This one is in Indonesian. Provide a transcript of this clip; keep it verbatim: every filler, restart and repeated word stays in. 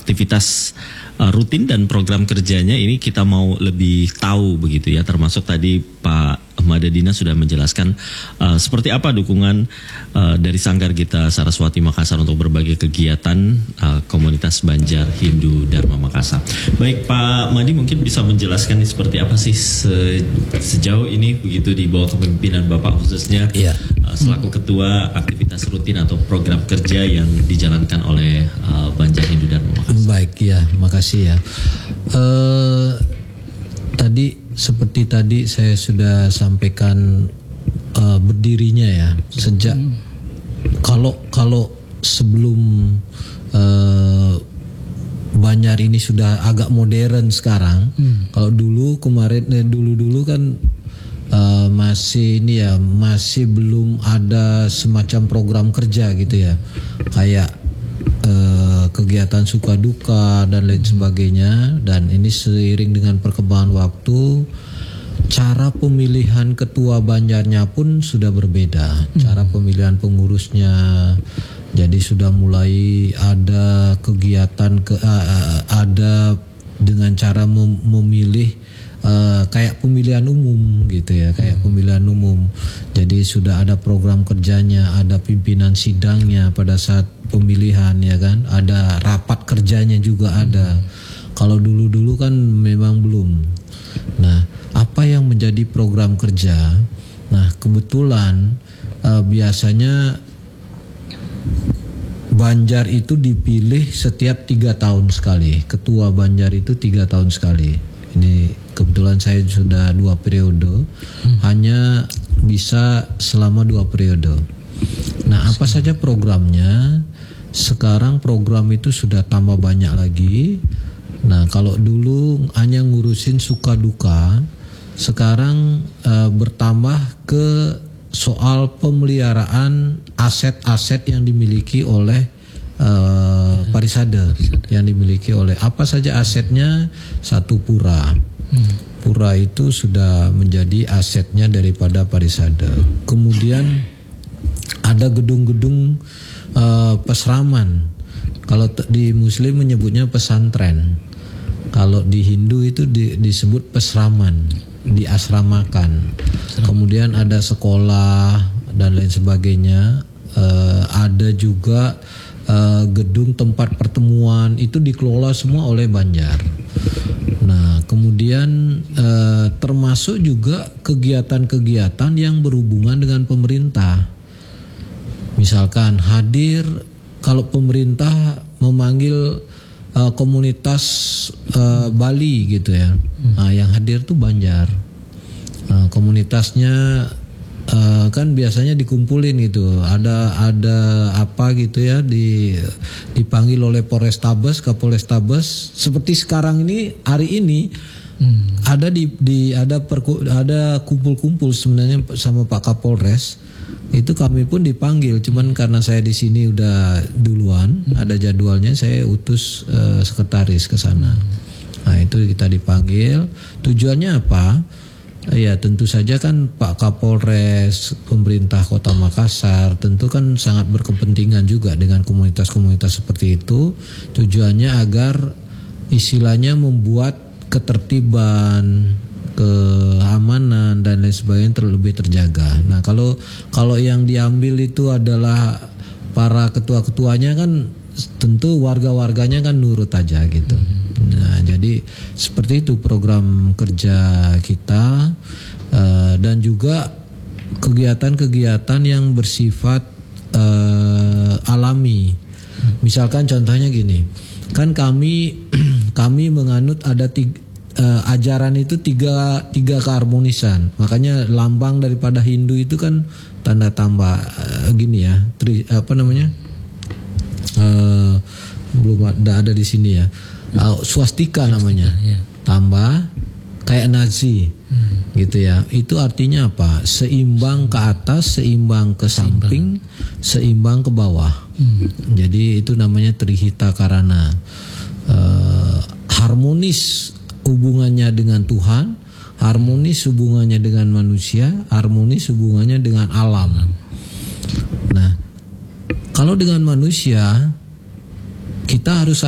aktivitas uh, rutin dan program kerjanya ini kita mau lebih tahu begitu ya, termasuk tadi Pak Madadina sudah menjelaskan uh, seperti apa dukungan uh, dari Sanggar Gita Saraswati Makassar untuk berbagai kegiatan uh, komunitas Banjar Hindu Dharma Makassar. Baik Pak Madi, mungkin bisa menjelaskan ini seperti apa sih se sejauh ini begitu di bawah kepemimpinan Bapak khususnya ya. uh, selaku ketua aktivitas rutin atau program kerja yang dijalankan oleh uh, Banjar Hindu Dharma Makassar. Baik ya, makasih ya. Uh, tadi seperti tadi saya sudah sampaikan uh, berdirinya ya sejak hmm. kalau kalau sebelum uh, Banjar ini sudah agak modern sekarang. Hmm. Kalau dulu kemarin eh, dulu dulu kan uh, masih ini ya masih belum ada semacam program kerja gitu ya, kayak uh, kegiatan suka duka dan lain sebagainya. Dan ini seiring dengan perkembangan waktu, cara pemilihan ketua Banjarnya pun sudah berbeda, hmm. cara pemilihan pengurusnya. Jadi sudah mulai ada kegiatan ke uh, ada dengan cara mem memilih uh, kayak pemilihan umum gitu ya, kayak pemilihan umum. Jadi sudah ada program kerjanya, ada pimpinan sidangnya pada saat pemilihan ya kan, ada rapat kerjanya juga ada. Kalau dulu-dulu kan memang belum. Nah, apa yang menjadi program kerja? Nah, kebetulan uh, biasanya Banjar itu dipilih setiap tiga tahun sekali. Ketua Banjar itu tiga tahun sekali. Ini kebetulan saya sudah dua periode, hmm. hanya bisa selama dua periode. Nah, apa saja programnya? Sekarang program itu sudah tambah banyak lagi. Nah, kalau dulu hanya ngurusin suka duka, sekarang uh, bertambah ke soal pemeliharaan aset-aset yang dimiliki oleh uh, Parisade, yang dimiliki oleh apa saja asetnya. Satu pura, hmm. pura itu sudah menjadi asetnya daripada Parisade. Kemudian ada gedung-gedung uh, pesraman. Kalau di Muslim menyebutnya pesantren, kalau di Hindu itu di, disebut pesraman, diasramakan. Kemudian ada sekolah dan lain sebagainya. Uh, ada juga uh, gedung tempat pertemuan, itu dikelola semua oleh Banjar. Nah, kemudian uh, termasuk juga kegiatan-kegiatan yang berhubungan dengan pemerintah. Misalkan hadir kalau pemerintah memanggil uh, komunitas uh, Bali gitu ya, nah, yang hadir tuh Banjar. Nah, komunitasnya uh, kan biasanya dikumpulin gitu, ada ada apa gitu ya, di dipanggil oleh Polrestabes, Kapolrestabes. Seperti sekarang ini, hari ini hmm. ada di, di ada perku, ada kumpul-kumpul sebenarnya sama Pak Kapolres. Itu kami pun dipanggil, cuman karena saya di sini udah duluan, hmm. ada jadwalnya, saya utus uh, sekretaris ke sana. Nah, itu kita dipanggil. Tujuannya apa? Ya tentu saja kan Pak Kapolres, pemerintah Kota Makassar tentu kan sangat berkepentingan juga dengan komunitas-komunitas seperti itu. Tujuannya agar istilahnya membuat ketertiban, keamanan dan lain sebagainya terlebih terjaga. Nah, kalau kalau yang diambil itu adalah para ketua-ketuanya kan tentu warga-warganya kan nurut aja gitu. Nah, jadi seperti itu program kerja kita, uh, dan juga kegiatan-kegiatan yang bersifat uh, alami. Misalkan contohnya gini, kan kami kami menganut ada tiga, uh, ajaran itu tiga tiga keharmonisan. Makanya lambang daripada Hindu itu kan tanda tambah uh, gini ya, tri, apa namanya? Uh, belum ada ada di sini ya. Uh, swastika namanya, tambah kayak Nazi, hmm. gitu ya. Itu artinya apa? Seimbang ke atas, seimbang ke samping, seimbang ke bawah. Hmm. Jadi itu namanya Trihita Karana. Uh, harmonis hubungannya dengan Tuhan, harmonis hubungannya dengan manusia, harmonis hubungannya dengan alam. Nah, kalau dengan manusia kita harus